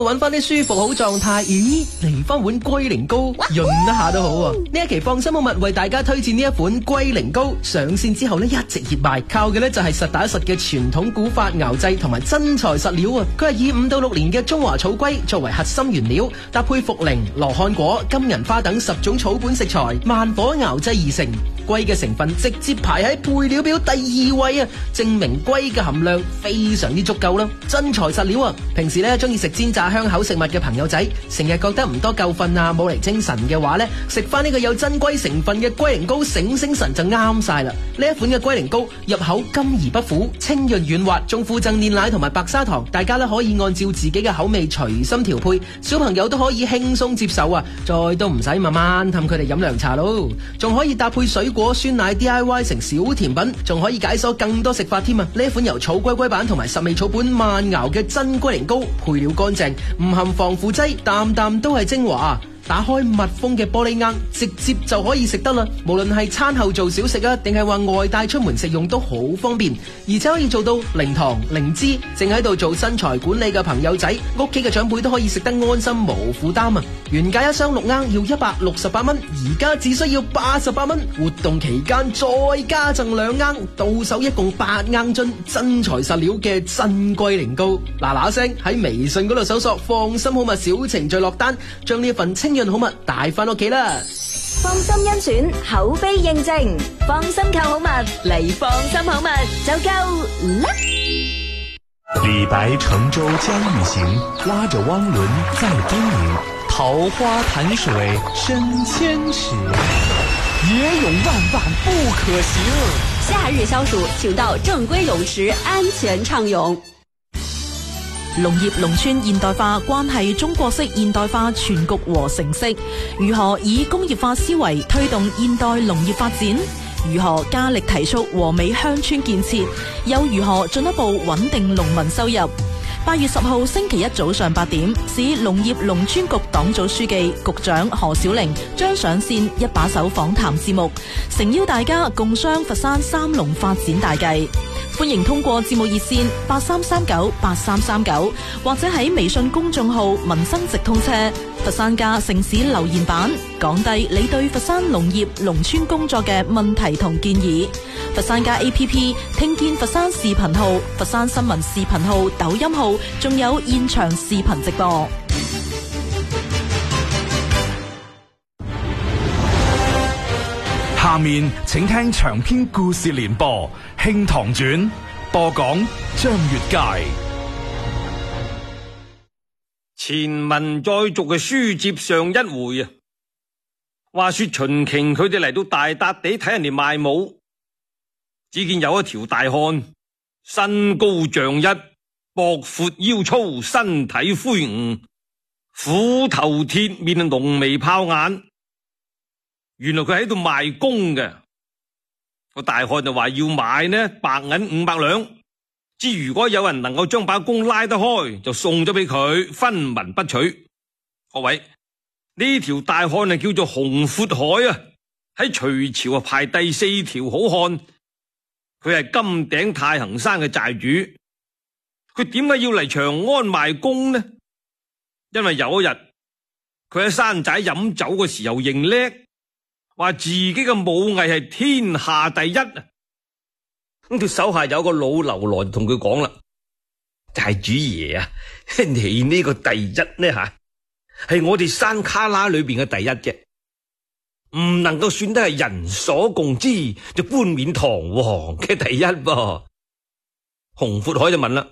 揾翻啲舒服好狀態，咦？嚟翻碗龜苓膏，潤一下都好喎。呢一期放心好物為大家推薦呢一款龜苓膏，上線之後呢一直熱賣，靠嘅呢就係實打實嘅傳統古法熬製同埋真材實料啊！佢係以5到6年嘅中華草龜作為核心原料，搭配茯苓、羅漢果、金銀花等10種草本食材，慢火熬製而成。龜嘅成分直接排喺配料表第2位啊，證明龜嘅含量非常之足夠啦，真材實料啊！平時呢中意食煎炸香口食物嘅朋友仔，成日覺得唔多夠瞓啊，冇嚟精神嘅話呢，食翻呢個有真龜成分嘅龜苓膏醒醒神就啱晒啦！呢一款嘅龜苓膏入口甘而不苦，清潤軟滑，仲附贈煉奶同埋白砂糖，大家呢可以按照自己嘅口味隨心調配，小朋友都可以輕鬆接受啊！再都唔使慢慢氹佢哋飲涼茶咯，仲可以搭配水果酸奶 DIY 成小甜品，仲可以解鎖更多食法添啊！呢一款由草龜龜版同埋10味草本慢熬嘅真龜苓膏，配料乾淨，唔含防腐劑，啖啖都係精華。打開密封嘅玻璃罌，直接就可以食得啦。無論係餐後做小食啊，定係話外帶出門食用都好方便，而且可以做到零糖零脂。正喺度做身材管理嘅朋友仔，屋企嘅長輩都可以食得安心無負擔啊！原價一箱6罌要168蚊，而家只需要88蚊。活動期間再加贈2罌，到手一共8罌樽真材實料嘅真龜苓膏。嗱嗱聲喺微信嗰度搜索放心好物小程序落單，將呢一份清潤好物帶翻屋企啦！ 放心甄選，口碑認證，放心購好物嚟放心好物就夠啦！ 李白乘舟將欲行，拉着汪倫在東瀛。桃花潭水深千尺，野泳萬萬不可行。 夏日消暑，請到正規泳池安全暢泳。 農業農村現代化關係中國式現代化全局和成色，如何以工業化思維推動現代農業發展？如何加力提速和美鄉村建設？又如何進一步穩定農民收入？8月10號星期一早上8點，市農業農村局黨組書記、局長何小玲將上線一把手訪談節目，誠邀大家共商佛山3農發展大計。歡迎通過節目熱線83398339，或者喺微信公眾號民生直通車佛山家城市留言板講低你對佛山農業農村工作嘅問題同建議。佛山家 APP 聽見佛山視頻號、佛山新聞視頻號、抖音號，仲有現場視頻直播。 下面請聽長篇故事連播《慶堂傳》，播講張月佳。 前文再續嘅書接上一回啊，話說秦瓊佢哋嚟到大笪地睇人哋賣武，只見有一條大漢，身高丈1，膊闊腰粗，身體魁梧，虎頭鐵面，濃眉泡眼。原來佢喺度賣弓嘅，個大漢就話要買呢白銀500兩，之如果有人能夠將把弓拉得開，就送咗俾佢，分文不取。各位，呢條大漢叫做洪闊海啊，喺隋朝排第4條好漢，佢係金頂太行山嘅寨主。佢點解要嚟長安賣弓呢？因為有一日佢喺山寨飲酒嘅時候認叻，話自己嘅武藝係天下第一。咁佢手下有個老僂來同佢講啦：寨主爺啊，你呢個第一呢吓，係我哋山卡拉裏邊嘅第一嘅，唔能夠算得係人所共知就冠冕堂皇嘅第一噃。洪闊海就問啦：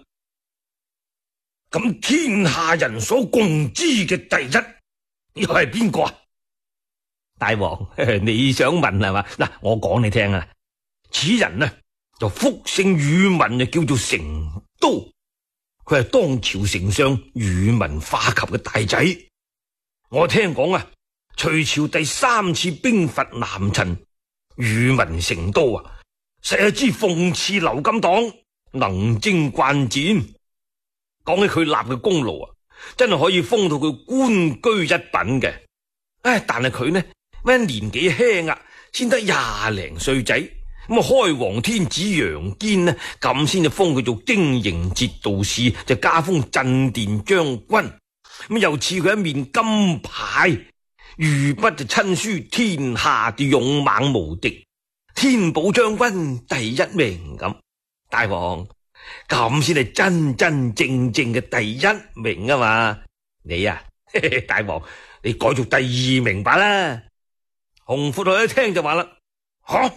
咁天下人所共知嘅第一又係邊個啊？大王，你想問係嘛？嗱，我講你聽啊，此人呢就福姓宇文，就叫做成都，佢係當朝丞相宇文化及嘅大仔。我聽講啊，隋朝第3次兵伐南陳，宇文成都啊，實係支諷刺劉金黨，能征慣戰。講起佢立嘅功勞啊，真係可以封到佢官居一品嘅。但係佢呢，咩年紀輕啊，先得20零歲仔，咁啊開皇天子楊堅呢，咁先就封佢做京營節度使，就加封鎮殿將軍。 咁又賜佢一面金牌，御筆就親書天下的勇猛無敵，天寶將軍第一名咁。大王，咁先係真真正正嘅第一名啊嘛！你啊，大王，你改做第二名吧啦。洪闊海一聽就話啦，吓，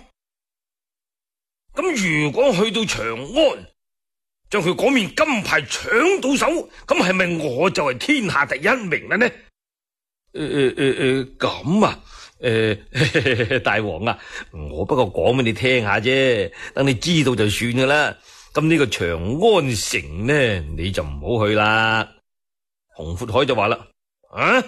咁如果去到長安，將佢嗰面金牌搶到手，咁係咪我就係天下第一名啦呢？咁啊，大王啊，我不過講俾你聽下啫，等你知道就算噶啦。咁呢個長安城呢，你就唔好去啦。洪闊海就話啦，啊，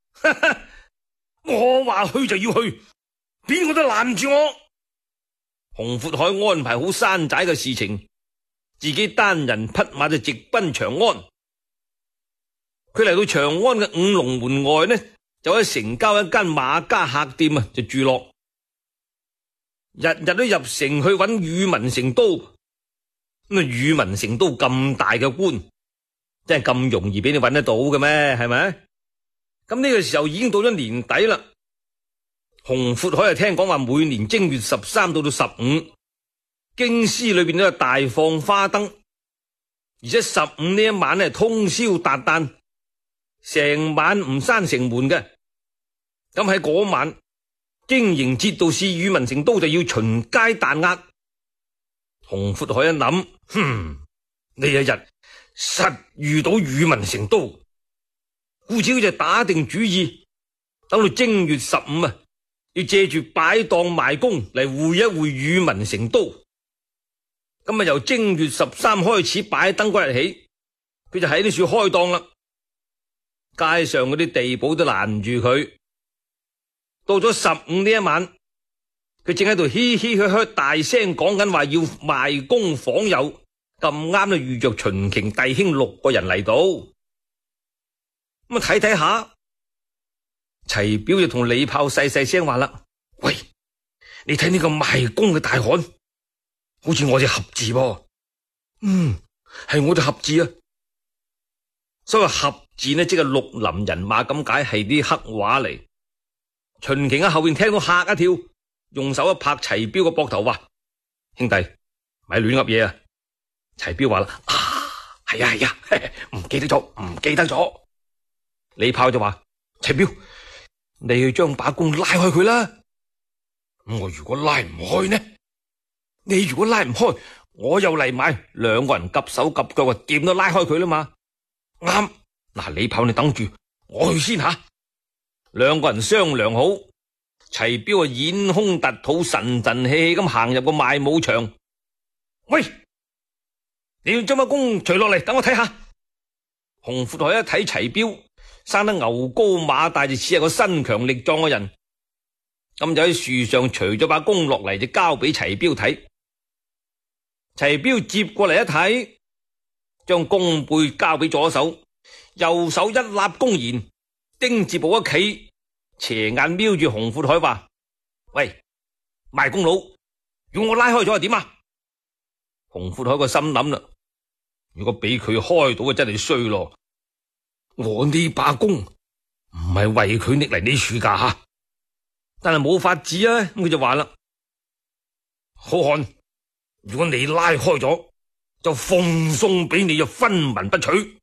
我話去就要去，邊個都攔住我。洪闊海安排好山寨嘅事情，自己單人匹馬就直奔長安。佢嚟到長安嘅五龍門外呢，就喺城郊一間馬家客店啊，就住落。日日都入城去揾宇文成都。咁啊，宇文成都咁大嘅官，真係咁容易俾你揾得到嘅咩？係咪？咁呢個時候已經到咗年底啦。洪闊海聽講話，每年正月13到15，京師裏邊都有大放花燈，而且15呢一晚咧通宵達旦，成晚唔閂城門嘅。咁喺嗰晚，經營節度使宇文成都就要巡街彈壓。洪闊海一諗，呢一日實遇到宇文成都，故此佢就打定主意，等到正月15啊，要借住擺檔賣功嚟會一會宇文成都。咁啊，由正月13開始擺燈嗰日起，佢就喺呢處開檔啦。街上嗰啲地保都攔住佢。到咗15呢一晚，佢正喺度嘻嘻呵呵大聲講緊話要賣功訪友，咁啱就遇着秦瓊弟兄6個人嚟到。咁啊，睇睇下，齊彪就同李豹細細聲話啦：喂，你睇呢個賣功嘅大漢，好似我隻合字噃。係我隻合字啊。所謂合字呢，即係綠林人馬咁解，係啲黑話嚟。秦瓊喺後邊聽到嚇一跳，用手一拍齊彪個膊頭話：兄弟，咪亂噏嘢啊！齊彪話啦：係啊，唔記得咗。李豹就話：齊彪，你去將把弓拉開佢啦。我如果拉唔開呢？你如果拉唔開，我又嚟埋，兩個人夾手夾腳啊，掂都拉開佢啦嘛。啱，嗱，李豹你等住，我去先吓。兩個人商量好，齊彪啊掩胸突肚，神神氣氣咁行入個賣武場。喂，你要將把弓除落嚟，等我睇下。洪闊海一睇齊彪生得牛高馬大，就似係個身強力壯嘅人，咁就喺樹上除咗把弓落嚟，就交俾齊彪睇。齊彪接過嚟一睇，將弓背交俾左手，右手一立弓弦，丁字步一企，斜眼瞄住洪闊海話：喂，賣弓佬，要我拉開咗係點啊？洪闊海個心諗啦，如果俾佢開到啊，真係衰咯。我呢把弓唔係為佢拎嚟呢處噶吓，但係冇法子啊。咁佢就話啦：好漢，如果你拉開咗，就奉送俾你，就分文不取。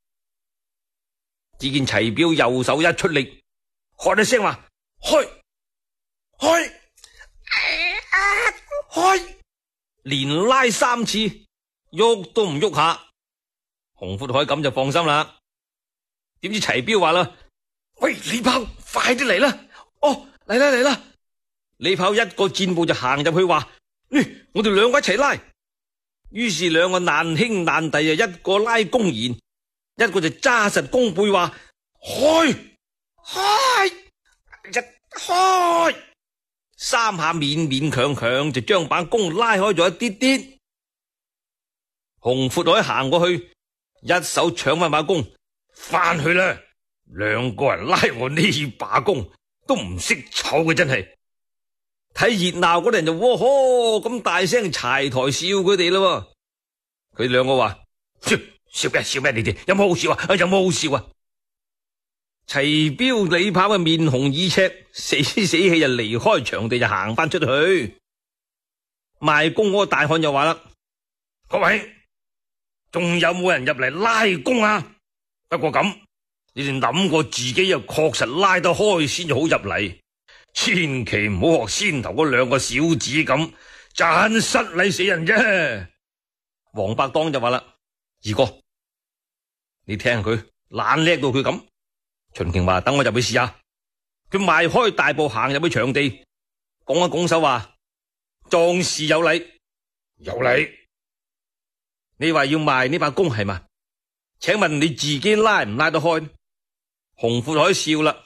只見齊彪右手一出力，喝一聲話：開！連拉3次，喐都唔喐下。洪闊海咁就放心啦。點知齊彪話啦：喂，李豹，快啲嚟啦！哦，嚟啦！李豹一個箭步就行入去話：我哋兩個一齊拉。於是兩個難兄難弟啊，一個拉弓弦，一個就揸實弓背話：開！3下勉勉強強就將把弓拉開咗一啲啲。洪闊海行過去，一手搶翻把弓，翻去啦！兩個人拉我呢把弓都唔識醜嘅，真係睇熱鬧嗰啲人就哇呵咁大聲柴台笑佢哋咯。佢兩個話：笑咩？你哋有冇好笑啊？ 齊彪李豹嘅面紅耳赤，死氣就離開場地就行翻出去。賣弓嗰個大漢又話啦：各位，仲有冇人入嚟拉弓啊？不過咁，你哋諗過自己又確實拉得開先至好入嚟，千祈唔好學先頭嗰兩個小子咁，真失禮死人啫。黃伯當就話啦：二哥，你聽佢懶叻到佢咁。秦瓊話：等我入去試下。佢邁開大步行入去場地，拱一拱手話：壯士有禮，有禮。你話要賣呢把弓係嘛？請問你自己拉唔拉得開？洪闊海笑啦，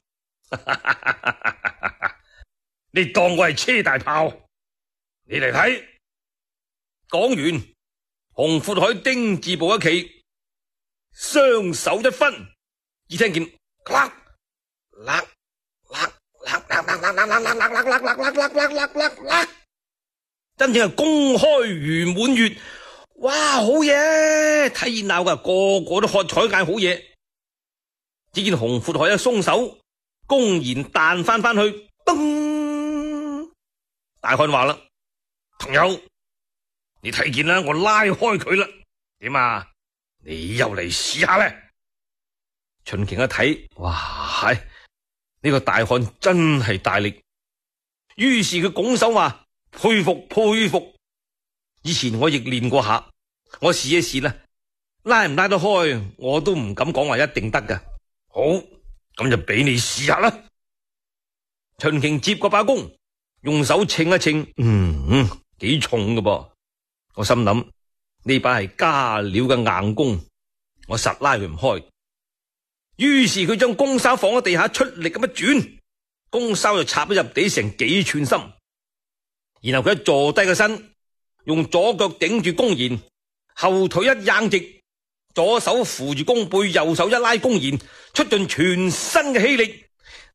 你當我係車大炮？你嚟睇。講完，洪闊海丁字步一企，雙手一分，只聽見啦啦啦啦啦啦啦啦啦啦啦啦啦啦啦啦，真正係公開圓滿月。哇，好嘢！睇熱鬧噶，個個都喝彩嗌好嘢。只見洪闊海一鬆手，公然彈翻去，噔！大漢話啦：朋友，你睇見啦，我拉開佢啦，點啊？你又嚟試下咧？秦瓊一睇，哇，呢個大漢真係大力。於是佢拱手話：佩服佩服，以前我亦練過下。我試一試啦，拉唔拉得開我都唔敢講話一定得噶。好，咁就俾你試下啦。秦瓊接過把弓，用手稱一稱，幾重噶噃。我心諗呢把係加料嘅硬弓，我實拉佢唔開。於是佢將弓梢放喺地下，出力咁一轉，弓梢就插咗入地成幾寸深。然後佢一坐低個身，用左腳頂住弓弦，後腿一硬直，左手扶住弓背，右手一拉弓弦，出盡全身嘅氣力，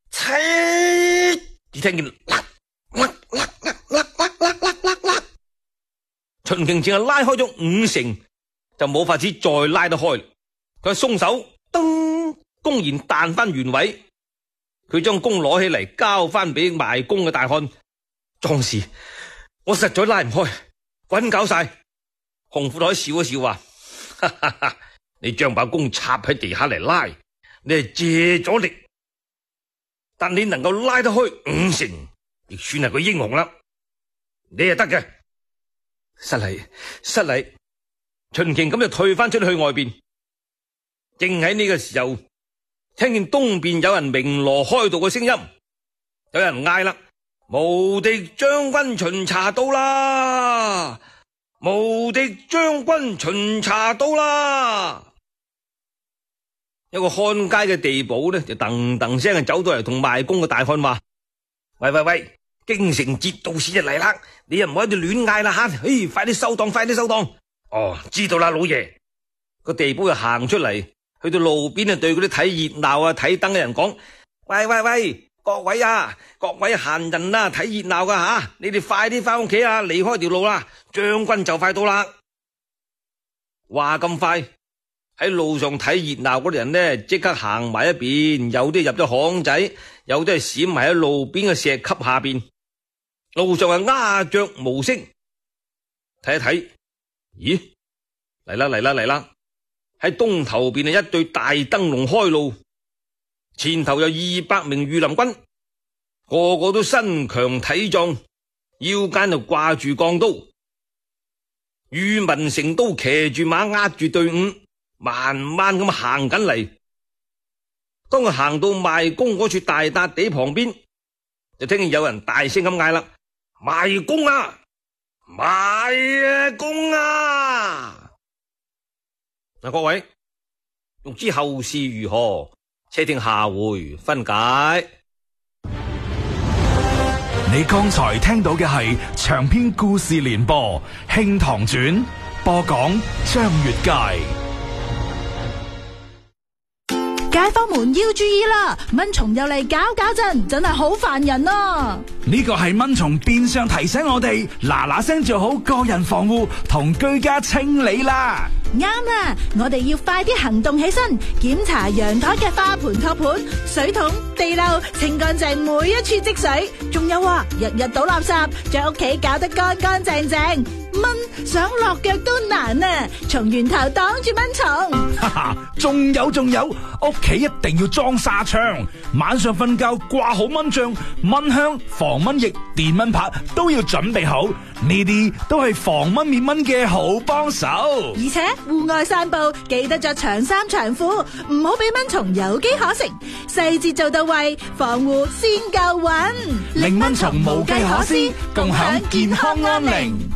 只聽見啦啦啦啦啦啦啦啦啦，秦瓊淨係拉開咗5成，就冇法子再拉得開。佢鬆手，噔，弓弦彈翻原位。佢將弓攞起嚟，交翻俾賣弓嘅大漢。壯士，我實在拉唔開，滾搞晒。洪闊海笑一笑話：哈哈哈，你將把弓插喺地下嚟拉，你係借咗力，但你能夠拉得開5成，亦算係個英雄啦。你係得嘅。失禮失禮。秦瓊咁就退翻出去外邊。正喺呢個時候，聽見東邊有人鳴鑼開道嘅聲音，有人嗌啦：無敵將軍巡查到啦！無敵將軍巡查到啦！一個看街嘅地保呢，就噔噔聲走到嚟，同賣弓嘅大漢話：喂喂喂，京城節度使就嚟啦，你又唔好喺度亂嗌啦吓！快啲收檔，快啲收檔！哦，知道啦，老爺。個地保就行出嚟，去到路邊啊，對嗰啲睇熱鬧啊、睇燈嘅人講：喂喂喂，各位啊，各位閒人啊，睇熱鬧噶吓，你哋快啲翻屋企啊，離開條路啦，將軍就快到啦。話咁快，喺路上睇熱鬧嗰啲人呢，即刻行埋一邊，有啲入咗巷仔，有啲係閃埋喺路邊嘅石級下邊。路上係鴉雀無聲。睇一睇，咦，嚟啦嚟啦嚟啦！喺東頭邊係一對大燈籠開路，前頭有200名御林軍，個個都身強體壯，腰間就掛住鋼刀。御民乘刀騎住馬壓住隊伍，慢慢咁行緊嚟。當佢行到賣弓嗰處大笪地旁邊，就聽見有人大聲咁嗌啦：賣弓啊！賣弓啊！嗱，各位，欲知後事如何，且聽下回分解。 你剛才聽到嘅係長篇故事連播《慶堂傳》，播講張月佳。 街坊們要注意啦，蚊蟲又嚟搞震，真係好煩人啊！ 呢個係蚊蟲變相提醒我哋嗱嗱聲做好個人防護同居家清理啦。 啱啊！我哋要快啲行動起身，檢查陽台嘅花盆托盤、 水桶、地漏清乾淨每一處積水，仲有啊，日日倒垃圾，將屋企搞得乾乾淨淨。蚊想落腳都難啊！從源頭擋住蚊蟲。 哈哈，仲有，屋企一定要裝紗窗，晚上瞓覺掛好蚊帳、蚊香、防蚊液、電蚊拍都要準備好，呢啲都係防蚊滅蚊嘅好幫手。 而且戶外散步記得着長衫長褲，唔好俾蚊蟲有機可乘，細節做到位，防護先夠穩， 令蚊蟲無計可施，共享健康安寧。